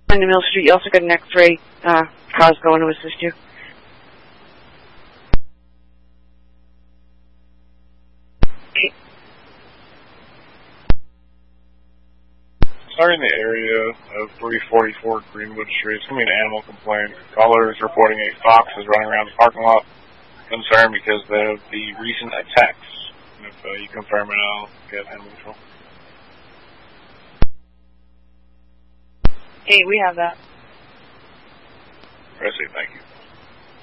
On the Mill Street, you also got an X-ray cars going to assist you. Okay. Sorry, in the area of 344 Greenwood Street. It's going to be an animal complaint. Caller is reporting a fox is running around the parking lot. Concerned because of the recent attacks. And if you confirm it, I'll get animal control. Hey, we have that. I see, thank you.